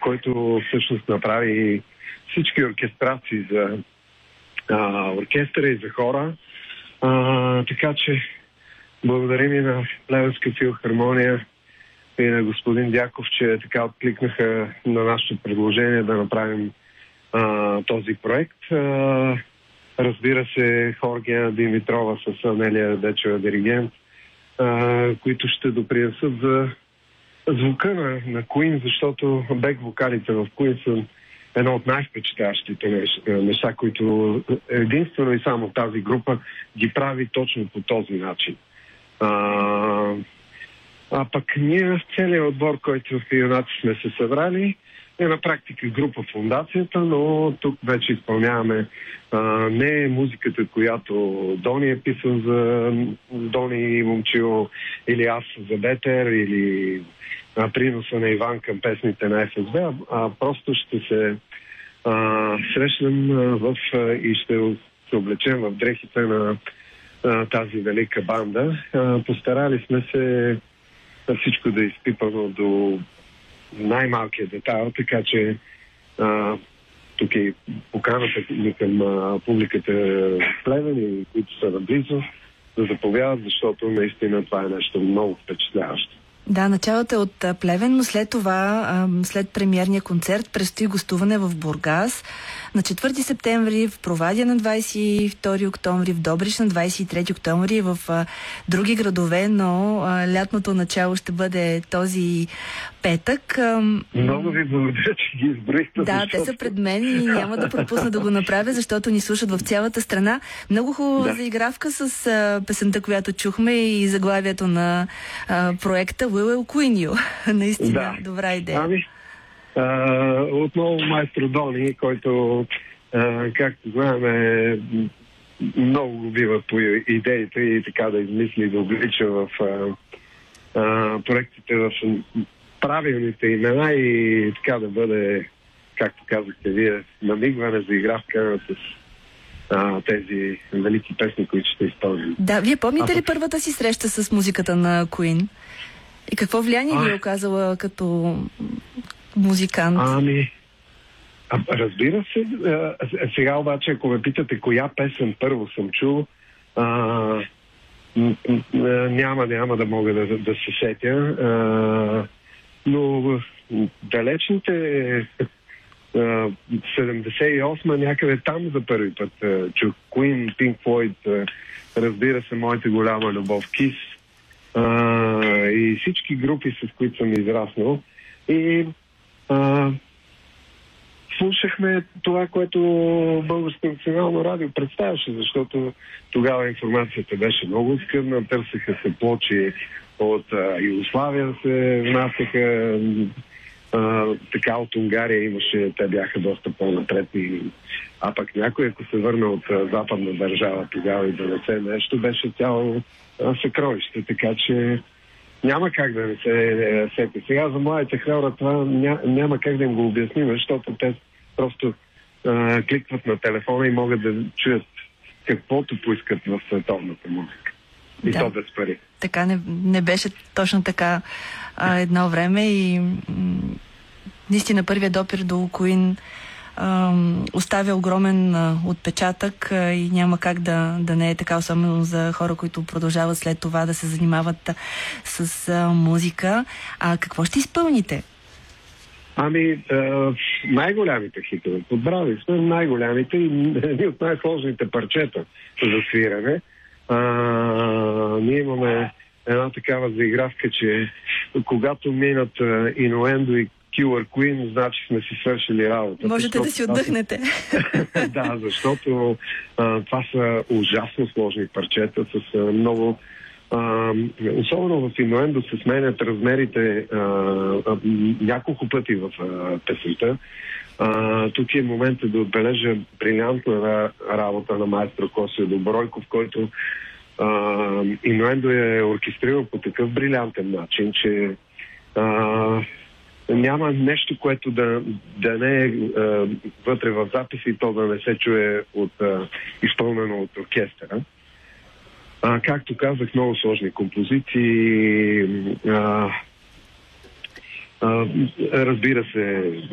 който всъщност направи всички оркестрации за оркестъра и за хора. Така че благодарим и на Плевенска филхармония и на господин Дяков, че така откликнаха на нашето предложение да направим този проект. Разбира се, хор Гена Димитрова с Анелия Дечева диригент, които ще допринесат за звука на Queen, защото бек вокалите в Queen са едно от най-впечатляващите неща, които единствено и само тази група ги прави точно по този начин. Пък ние, целият отбор, който в юнаци сме се събрали, е на практика група фундацията, но тук вече изпълняваме не музиката, която Дони е писал за Дони и Момчил, или аз за Бетер, или приноса на Иван към песните на ФСБ, а просто ще се срещнем и ще се облечем в дрехите на тази велика банда. Постарали сме се всичко да е изпипано до най-малкият детайл, така че тук е поканата ни към публиката в Плевен и които са наблизо да заповядат, защото наистина това е нещо много впечатляващо. Да, началото е от Плевен, но след това, след премиерния концерт, предстои гостуване в Бургас на 4 септември, в Провадия на 22 октомври, в Добрич на 23 октомври, в други градове, но лятното начало ще бъде този петък. Много ви благодаря, че ги изброихте. Да, те са пред мен и няма да пропусна да го направя, защото ни слушат в цялата страна. Много хубава заигравка с песента, която чухме и заглавието на проекта We Will Queen You. Наистина, добра идея. Отново майстор Дони, който, както знаем, много го бива по идеите и така да измисли, да облича в проектите в правилните имена и така да бъде, както казахте вие, намигване за игравка с тези велики песни, които ще изпълним. Да, вие помните ли първата си среща с музиката на Queen? И какво влияние ви е оказала като музикант? Разбира се. Сега обаче, ако ме питате коя песен първо съм чул, няма да мога да се сетя. Но далечните 78 някъде там за първи път чух Queen, Pink Floyd, разбира се, моята голяма любов, Kiss и всички групи, с които съм израснал. И слушахме това, което Българско национално радио представяше, защото тогава информацията беше много скъдна, търсеха се плочи от Югославия, се внасяха, така от Унгария имаше, те бяха доста по-напред, а пък някой, ако се върна от западна държава тогава и да не се нещо, беше цяло съкровище, така че няма как да не се сети. Сега за младите хора това няма как да им го обясним, защото те просто кликват на телефона и могат да чуят каквото поискат в световната музика. И то без пари. Така не беше точно така едно време и наистина първият допир до Queen оставя огромен отпечатък и няма как да не е така, особено за хора, които продължават след това да се занимават с музика. Какво ще изпълните? Най-голямите хитове. Подбрали сме най-голямите и едни от най-сложните парчета за свиране. Ние имаме една такава заигравка, че когато минат Innuendo и Killer Queen, значи сме си свършили работа. Можете да си отдъхнете. Да, защото това са ужасно сложни парчета с много... особено в Innuendo се сменят размерите няколко пъти в песента. Тук е момента да отбележа брилянтна работа на майстор Косио Добройков, който Innuendo е оркестрирал по такъв брилянтен начин, че няма нещо, което да не е вътре в записи и то да не се чуе изпълнено от оркестъра. Както казах, много сложни композиции. Разбира се,